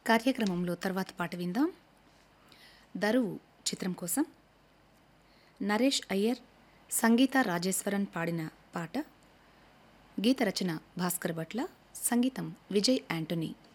కార్యక్రమంలో తర్వాత పాట విందాం. దరువు చిత్రం కోసం నరేష్ అయ్యర్, సంగీత రాజేశ్వరన్ పాడిన పాట. గీత రచన భాస్కర్ భట్ల, సంగీతం విజయ్ యాంటనీ.